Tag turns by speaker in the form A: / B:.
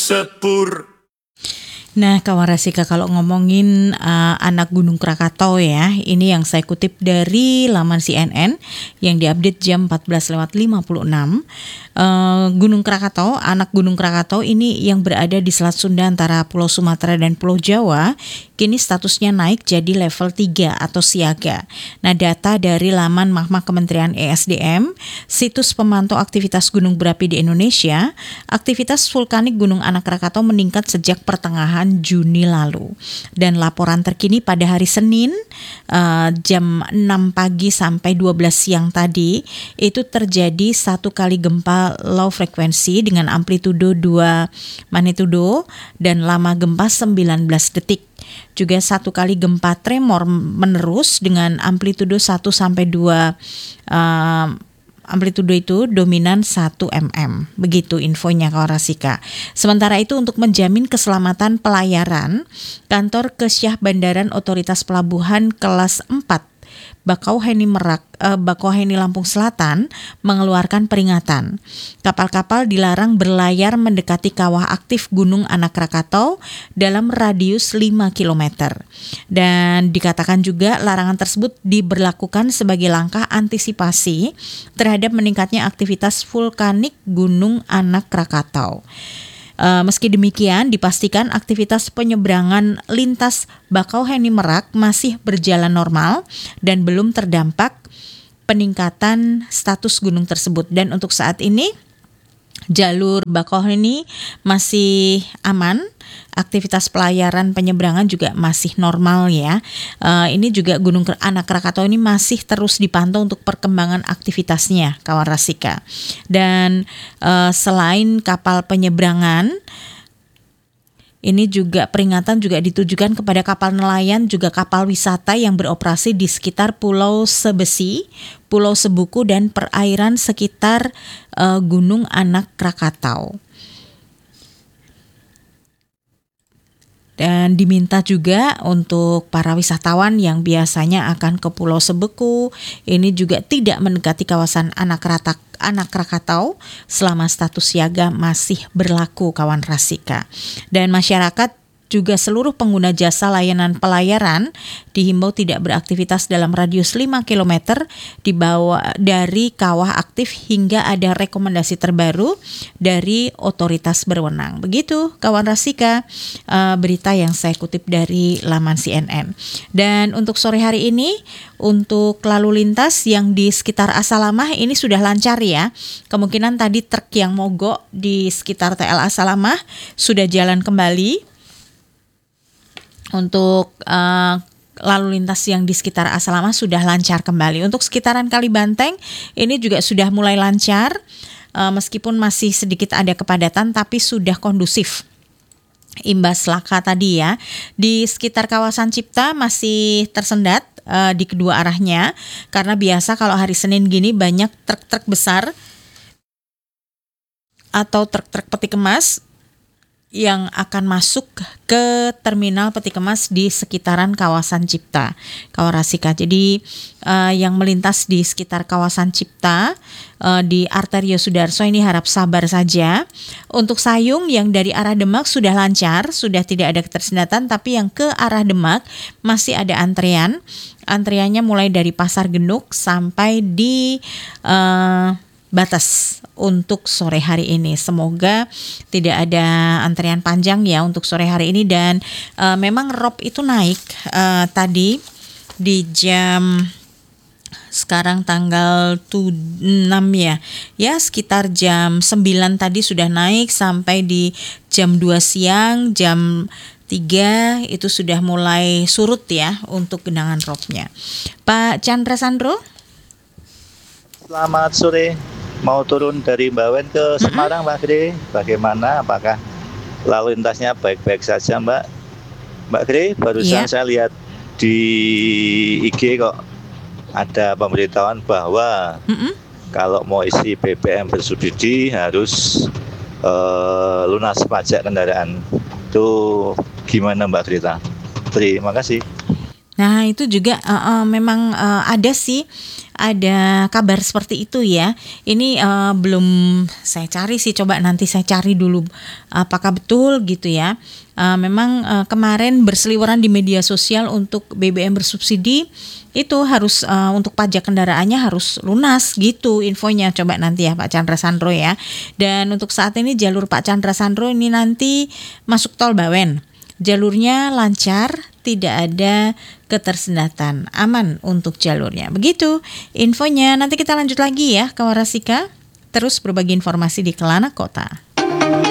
A: sepur.
B: Nah, kawan Rasika, kalau ngomongin anak Gunung Krakatau ya, ini yang saya kutip dari laman CNN yang diupdate jam 14:56. Gunung Krakatau, anak Gunung Krakatau ini yang berada di Selat Sunda antara Pulau Sumatera dan Pulau Jawa, kini statusnya naik jadi level 3 atau siaga. Nah, data dari laman Mahkamah Kementerian ESDM, situs pemantau aktivitas gunung berapi di Indonesia, aktivitas vulkanik Gunung Anak Krakatau meningkat sejak pertengahan Juni lalu. Dan laporan terkini pada hari Senin jam 6 pagi sampai 12 siang tadi, itu terjadi satu kali gempa low frekuensi dengan amplitudo 2 magnitudo dan lama gempa 19 detik. Juga satu kali gempa tremor menerus dengan amplitudo 1 sampai 2 amplitudo itu dominan 1 mm. Begitu infonya kawan Rasika. Sementara itu untuk menjamin keselamatan pelayaran, Kantor Kesyah Bandaran Otoritas Pelabuhan kelas 4 Bakauheni Lampung Selatan mengeluarkan peringatan. Kapal-kapal dilarang berlayar mendekati kawah aktif Gunung Anak Krakatau dalam radius 5 km. Dan dikatakan juga larangan tersebut diberlakukan sebagai langkah antisipasi terhadap meningkatnya aktivitas vulkanik Gunung Anak Krakatau. Meski demikian, dipastikan aktivitas penyeberangan lintas Bakauheni Merak masih berjalan normal dan belum terdampak peningkatan status gunung tersebut. Dan untuk saat ini, jalur Bakauheni masih aman. Aktivitas pelayaran penyeberangan juga masih normal ya. Ini juga Gunung Anak Krakatau ini masih terus dipantau untuk perkembangan aktivitasnya, kawan Rasika. Dan selain kapal penyeberangan, ini juga peringatan juga ditujukan kepada kapal nelayan juga kapal wisata yang beroperasi di sekitar Pulau Sebesi, Pulau Sebuku dan perairan sekitar Gunung Anak Krakatau. Dan diminta juga untuk para wisatawan yang biasanya akan ke Pulau Sebeku, ini juga tidak mendekati kawasan Anak Krakatau selama status siaga masih berlaku, kawan Rasika. Dan masyarakat juga seluruh pengguna jasa layanan pelayaran dihimbau tidak beraktivitas dalam radius 5 km di bawah dari kawah aktif hingga ada rekomendasi terbaru dari otoritas berwenang. Begitu kawan Rasika, berita yang saya kutip dari laman CNN. Dan untuk sore hari ini, untuk lalu lintas yang di sekitar Asalamah ini sudah lancar ya. Kemungkinan tadi truk yang mogok di sekitar TL Asalamah sudah jalan kembali. Untuk lalu lintas yang di sekitar Asalamah sudah lancar kembali. Untuk sekitaran Kalibanteng ini juga sudah mulai lancar, meskipun masih sedikit ada kepadatan tapi sudah kondusif. Imbas laka tadi ya, di sekitar kawasan Cipta masih tersendat di kedua arahnya, karena biasa kalau hari Senin gini banyak truk-truk besar atau truk-truk peti kemas yang akan masuk ke terminal peti kemas di sekitaran kawasan Cipta, kawan Rasika. Jadi yang melintas di sekitar kawasan Cipta di Arterio Sudarso ini harap sabar saja. Untuk Sayung yang dari arah Demak sudah lancar, sudah tidak ada ketersendatan, tapi yang ke arah Demak masih ada antrean. Antreannya mulai dari Pasar Genuk sampai di batas untuk sore hari ini. Semoga tidak ada antrian panjang ya untuk sore hari ini. Dan memang rob itu naik tadi di jam sekarang tanggal 6 ya. Ya sekitar jam 9 tadi sudah naik sampai di jam 2 siang, jam 3 itu sudah mulai surut ya untuk genangan robnya. Pak Chandra Sandro.
C: Selamat sore. Mau turun dari Bawen ke Semarang, Mbak Gre. Bagaimana? Apakah lalu lintasnya baik-baik saja, Mbak? Mbak Gre, barusan saya lihat di IG kok ada pemberitahuan bahwa kalau mau isi BBM bersubsidi harus lunas pajak kendaraan. Itu gimana, Mbak Grita? Terima kasih.
B: Nah itu juga memang ada sih ada kabar seperti itu ya. Ini belum saya cari sih, coba nanti saya cari dulu apakah betul gitu ya. Memang kemarin berseliweran di media sosial untuk BBM bersubsidi itu harus untuk pajak kendaraannya harus lunas gitu infonya. Coba nanti ya Pak Chandra Sandro ya. Dan untuk saat ini jalur Pak Chandra Sandro ini nanti masuk tol Bawen. Jalurnya lancar, tidak ada ketersendatan, aman untuk jalurnya. Begitu infonya. Nanti kita lanjut lagi ya ke Warasika, terus berbagi informasi di Kelana Kota.